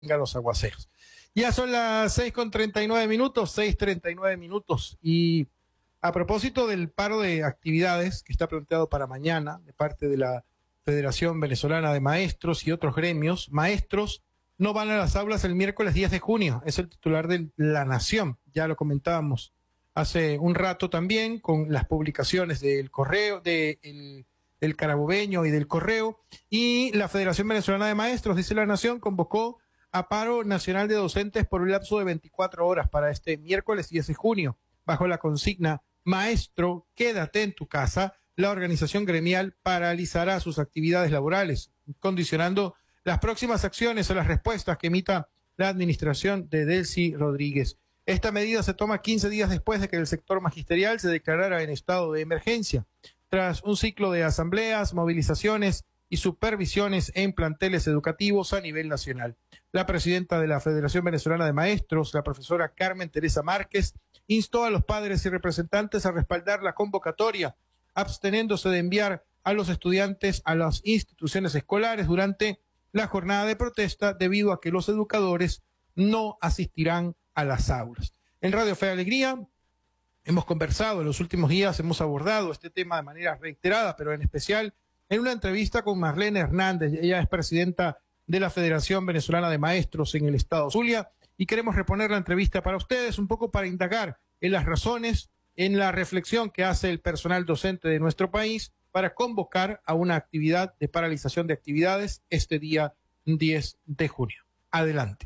los aguaceros. Ya son las 6:39 minutos, 6:39 minutos. Y a propósito del paro de actividades que está planteado para mañana de parte de la Federación Venezolana de Maestros y otros gremios, maestros no van a las aulas el miércoles 10 de junio. Es el titular de La Nación. Ya lo comentábamos hace un rato también con las publicaciones del Correo, del Carabobeño y del Correo. Y la Federación Venezolana de Maestros, dice La Nación, convocó a paro nacional de docentes por un lapso de 24 horas para este miércoles 10 de junio. Bajo la consigna Maestro, quédate en tu casa, la organización gremial paralizará sus actividades laborales, condicionando las próximas acciones a las respuestas que emita la administración de Delcy Rodríguez. Esta medida se toma 15 días después de que el sector magisterial se declarara en estado de emergencia, tras un ciclo de asambleas, movilizaciones y supervisiones en planteles educativos a nivel nacional. La presidenta de la Federación Venezolana de Maestros, la profesora Carmen Teresa Márquez, instó a los padres y representantes a respaldar la convocatoria, absteniéndose de enviar a los estudiantes a las instituciones escolares durante la jornada de protesta debido a que los educadores no asistirán a las aulas. En Radio Fe y Alegría hemos conversado en los últimos días, hemos abordado este tema de manera reiterada, pero en especial en una entrevista con Marlene Hernández. Ella es presidenta de la Federación Venezolana de Maestros en el estado Zulia, y queremos reponer la entrevista para ustedes un poco para indagar en las razones, en la reflexión que hace el personal docente de nuestro país para convocar a una actividad de paralización de actividades este día 10 de junio. Adelante.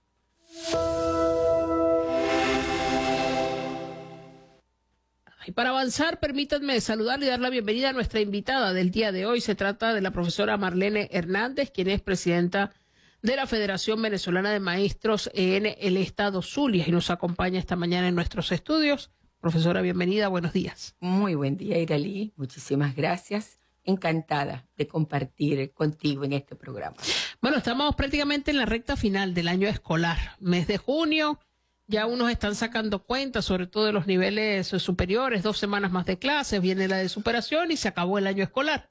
Y para avanzar, permítanme saludarle y dar la bienvenida a nuestra invitada del día de hoy. Se trata de la profesora Marlene Hernández, quien es presidenta de la Federación Venezolana de Maestros en el estado Zulia y nos acompaña esta mañana en nuestros estudios. Profesora, bienvenida, buenos días. Muy buen día, Iralí. Muchísimas gracias. Encantada de compartir contigo en este programa. Bueno, estamos prácticamente en la recta final del año escolar, mes de junio. Ya unos están sacando cuentas, sobre todo de los niveles superiores, 2 semanas más de clases, viene la de superación y se acabó el año escolar.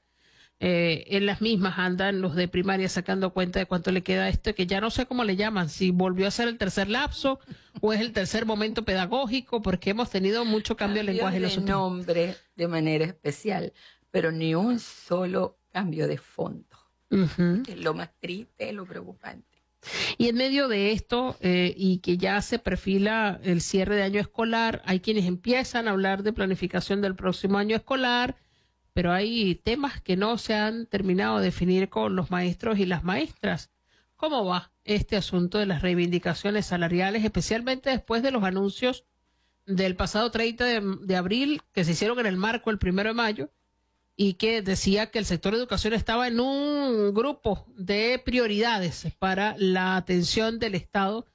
En las mismas andan los de primaria sacando cuenta de cuánto le queda a esto, que ya no sé cómo le llaman, si volvió a ser el tercer lapso o es el tercer momento pedagógico, porque hemos tenido mucho cambio de lenguaje. De nombre de manera especial, pero ni un solo cambio de fondo. Es lo más triste, es lo preocupante. Y en medio de esto, y que ya se perfila el cierre de año escolar, hay quienes empiezan a hablar de planificación del próximo año escolar, pero hay temas que no se han terminado de definir con los maestros y las maestras. ¿Cómo va este asunto de las reivindicaciones salariales, especialmente después de los anuncios del pasado 30 de abril, que se hicieron en el marco el 1 de mayo, y que decía que el sector de educación estaba en un grupo de prioridades para la atención del Estado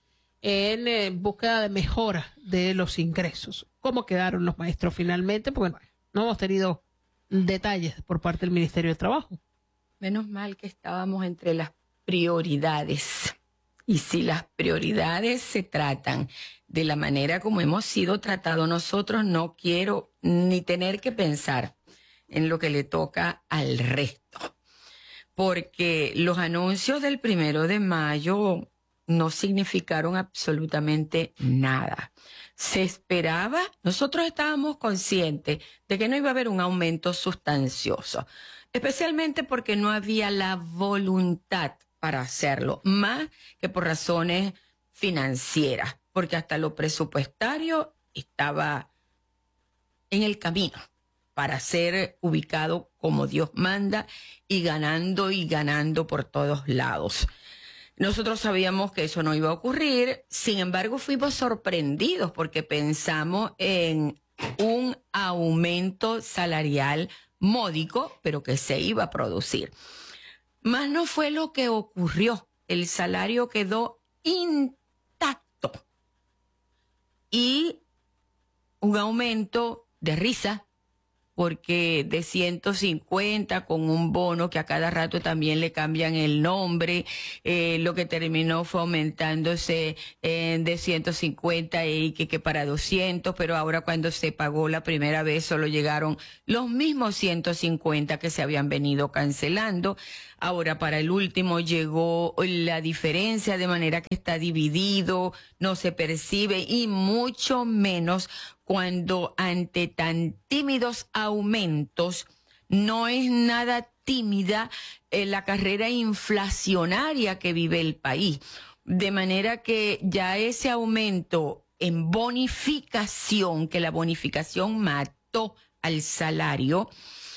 en búsqueda de mejora de los ingresos? ¿Cómo quedaron los maestros finalmente? Porque no hemos tenido detalles por parte del Ministerio de Trabajo. Menos mal que estábamos entre las prioridades. Y si las prioridades se tratan de la manera como hemos sido tratados nosotros, no quiero ni tener que pensar en lo que le toca al resto. Porque los anuncios del 1 de mayo no significaron absolutamente nada. Se esperaba, nosotros estábamos conscientes de que no iba a haber un aumento sustancioso, especialmente porque no había la voluntad para hacerlo, más que por razones financieras, porque hasta lo presupuestario estaba en el camino para ser ubicado como Dios manda y ganando por todos lados. Nosotros sabíamos que eso no iba a ocurrir, sin embargo fuimos sorprendidos porque pensamos en un aumento salarial módico, pero que se iba a producir. Más no fue lo que ocurrió, el salario quedó intacto y un aumento de risa, porque de 150 con un bono que a cada rato también le cambian el nombre, lo que terminó fue aumentándose de 150 y que para 200, pero ahora cuando se pagó la primera vez solo llegaron los mismos 150 que se habían venido cancelando. Ahora para el último llegó la diferencia, de manera que está dividido, no se percibe, y mucho menos cuando ante tan tímidos aumentos no es nada tímida la carrera inflacionaria que vive el país. De manera que ya ese aumento en bonificación, que la bonificación mató al salario,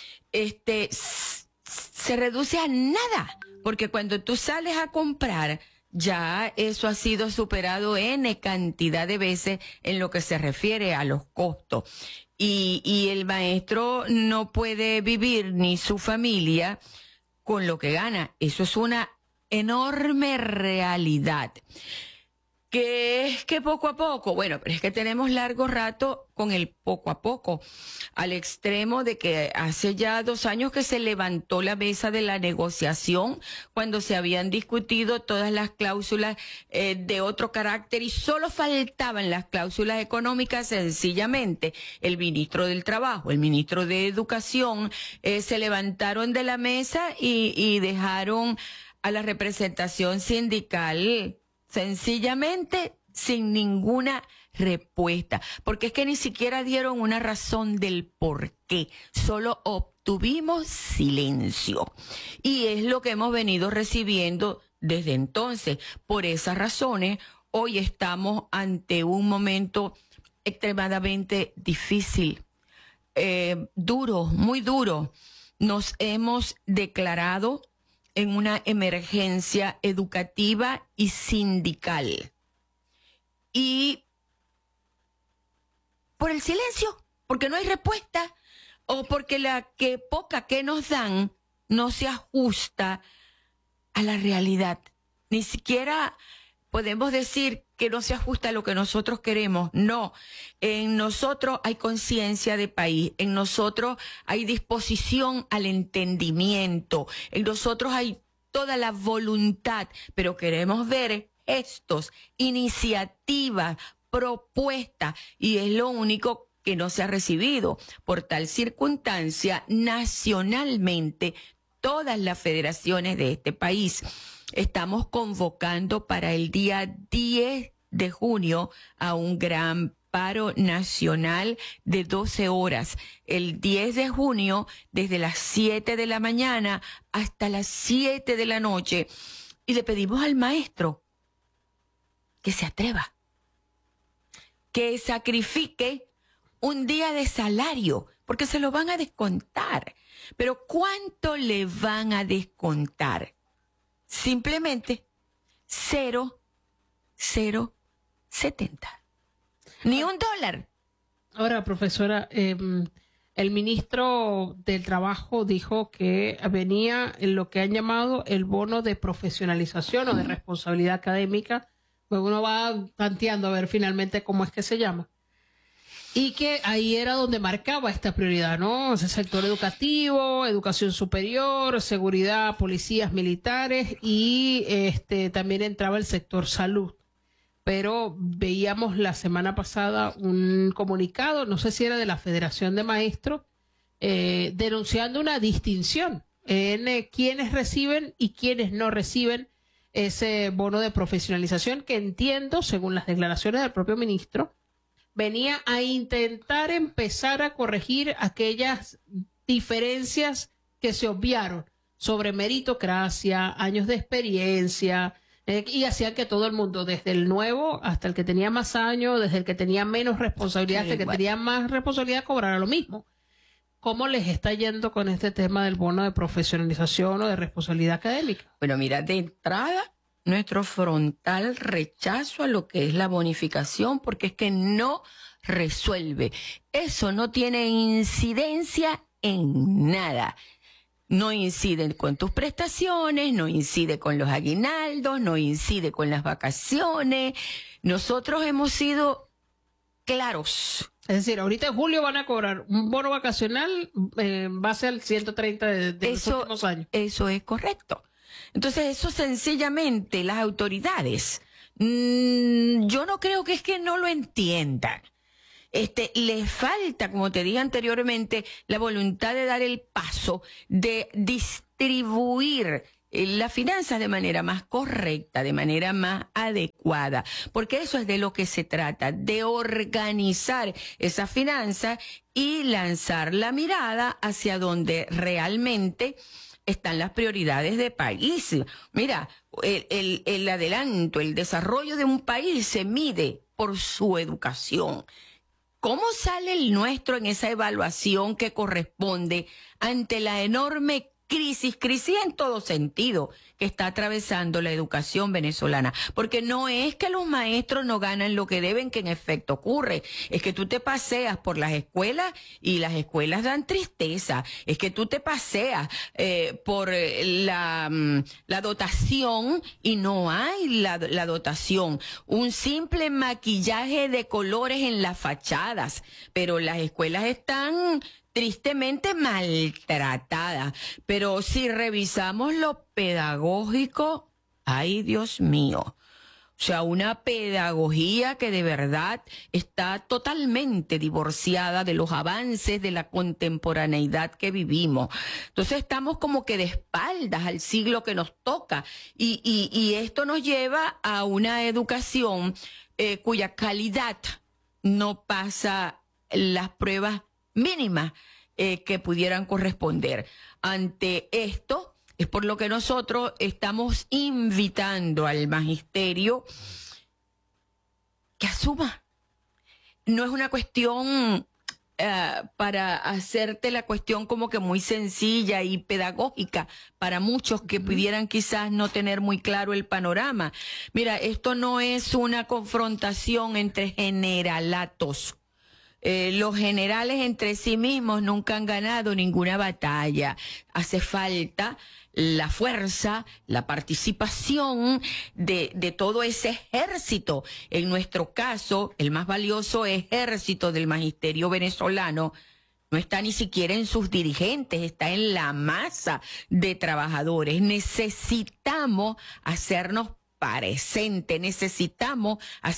se reduce a nada, porque cuando tú sales a comprar, ya eso ha sido superado N cantidad de veces en lo que se refiere a los costos. Y el maestro no puede vivir ni su familia con lo que gana. Eso es una enorme realidad. Que es que poco a poco, bueno, pero es que tenemos largo rato con el poco a poco, al extremo de que hace ya 2 años que se levantó la mesa de la negociación cuando se habían discutido todas las cláusulas de otro carácter y solo faltaban las cláusulas económicas. Sencillamente el ministro del Trabajo, el ministro de Educación se levantaron de la mesa y dejaron a la representación sindical sencillamente sin ninguna respuesta, porque es que ni siquiera dieron una razón del por qué, solo obtuvimos silencio. Y es lo que hemos venido recibiendo desde entonces. Por esas razones, hoy estamos ante un momento extremadamente difícil, duro, muy duro. Nos hemos declarado en una emergencia educativa y sindical. Y por el silencio, porque no hay respuesta, o porque la que poca que nos dan no se ajusta a la realidad. Ni siquiera podemos decir que no se ajusta a lo que nosotros queremos. No, en nosotros hay conciencia de país, en nosotros hay disposición al entendimiento, en nosotros hay toda la voluntad, pero queremos ver gestos, iniciativas, propuestas, y es lo único que no se ha recibido. Por tal circunstancia, nacionalmente, todas las federaciones de este país estamos convocando para el día 10 de junio a un gran paro nacional de 12 horas. El 10 de junio, desde las 7 de la mañana hasta las 7 de la noche. Y le pedimos al maestro que se atreva, que sacrifique un día de salario, porque se lo van a descontar. Pero ¿cuánto le van a descontar? Simplemente 0,070. Ni $1. Ahora, profesora, el ministro del Trabajo dijo que venía en lo que han llamado el bono de profesionalización o de responsabilidad académica, pues uno va tanteando a ver finalmente cómo es que se llama. Y que ahí era donde marcaba esta prioridad, ¿no? Ese sector educativo, educación superior, seguridad, policías, militares y también entraba el sector salud. Pero veíamos la semana pasada un comunicado, no sé si era de la Federación de Maestros, denunciando una distinción en quienes reciben y quienes no reciben ese bono de profesionalización, que entiendo, según las declaraciones del propio ministro, venía a intentar empezar a corregir aquellas diferencias que se obviaron sobre meritocracia, años de experiencia, y hacían que todo el mundo, desde el nuevo hasta el que tenía más años, desde el que tenía menos responsabilidad hasta el que tenía más responsabilidad, cobrara lo mismo. ¿Cómo les está yendo con este tema del bono de profesionalización o de responsabilidad académica? Bueno, mira, de entrada, nuestro frontal rechazo a lo que es la bonificación, porque es que no resuelve. Eso no tiene incidencia en nada. No incide con tus prestaciones, no incide con los aguinaldos, no incide con las vacaciones. Nosotros hemos sido claros. Es decir, ahorita en julio van a cobrar un bono vacacional en base al 130 de los últimos años. Eso es correcto. Entonces, eso sencillamente las autoridades, yo no creo que es que no lo entiendan. Les falta, como te dije anteriormente, la voluntad de dar el paso, de distribuir las finanzas de manera más correcta, de manera más adecuada, porque eso es de lo que se trata, de organizar esas finanzas y lanzar la mirada hacia donde realmente están las prioridades de país. Mira, el adelanto, el desarrollo de un país se mide por su educación. ¿Cómo sale el nuestro en esa evaluación que corresponde ante la enorme crisis en todo sentido que está atravesando la educación venezolana? Porque no es que los maestros no ganan lo que deben, que en efecto ocurre. Es que tú te paseas por las escuelas y las escuelas dan tristeza. Es que tú te paseas por la dotación y no hay la dotación. Un simple maquillaje de colores en las fachadas, pero las escuelas están tristemente maltratada. Pero si revisamos lo pedagógico, ay Dios mío, o sea, una pedagogía que de verdad está totalmente divorciada de los avances de la contemporaneidad que vivimos. Entonces estamos como que de espaldas al siglo que nos toca y esto nos lleva a una educación cuya calidad no pasa las pruebas mínimas que pudieran corresponder. Ante esto es por lo que nosotros estamos invitando al magisterio que asuma. No es una cuestión para hacerte la cuestión como que muy sencilla y pedagógica para muchos que pudieran quizás no tener muy claro el panorama. Mira, esto no es una confrontación entre generalatos. Los generales entre sí mismos nunca han ganado ninguna batalla. Hace falta la fuerza, la participación de todo ese ejército. En nuestro caso, el más valioso ejército del magisterio venezolano no está ni siquiera en sus dirigentes, está en la masa de trabajadores. Necesitamos hacernos presente, necesitamos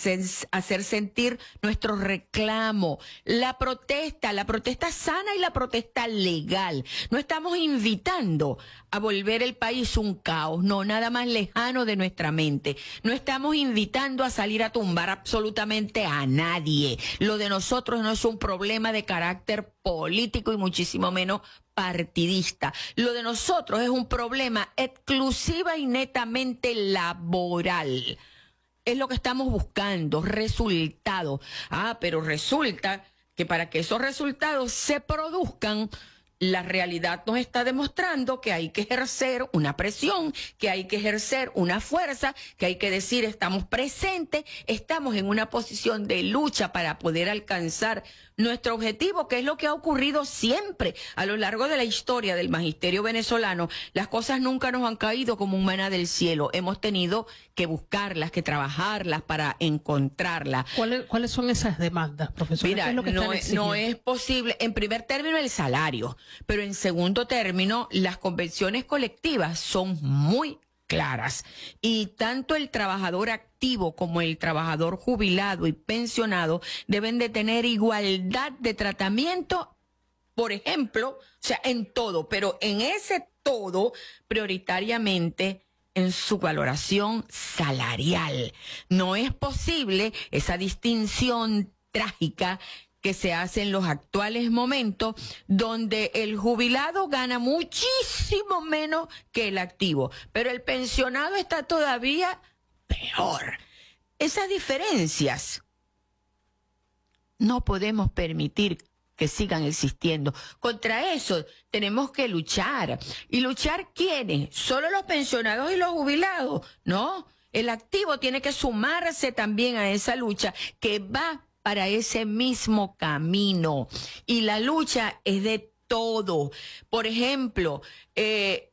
hacer sentir nuestro reclamo, la protesta sana y la protesta legal. No estamos invitando a volver el país un caos, no, nada más lejano de nuestra mente. No estamos invitando a salir a tumbar absolutamente a nadie. Lo de nosotros no es un problema de carácter político y muchísimo menos partidista. Lo de nosotros es un problema exclusiva y netamente laboral. Es lo que estamos buscando, resultados. Pero resulta que para que esos resultados se produzcan, la realidad nos está demostrando que hay que ejercer una presión, que hay que ejercer una fuerza, que hay que decir estamos presentes, estamos en una posición de lucha para poder alcanzar nuestro objetivo, que es lo que ha ocurrido siempre a lo largo de la historia del magisterio venezolano. Las cosas nunca nos han caído como un maná del cielo. Hemos tenido que buscarlas, que trabajarlas para encontrarlas. ¿Cuáles son esas demandas, profesor? Mira, no es posible, en primer término, el salario, pero en segundo término, las convenciones colectivas son muy claras y tanto el trabajador activo como el trabajador jubilado y pensionado deben de tener igualdad de tratamiento, por ejemplo, o sea, en todo, pero en ese todo, prioritariamente en su valoración salarial. No es posible esa distinción trágica que se hace en los actuales momentos, donde el jubilado gana muchísimo menos que el activo, pero el pensionado está todavía peor. Esas diferencias no podemos permitir que sigan existiendo. Contra eso tenemos que luchar. ¿Y luchar quiénes? ¿Solo los pensionados y los jubilados? No, el activo tiene que sumarse también a esa lucha que va para ese mismo camino. Y la lucha es de todo. Por ejemplo,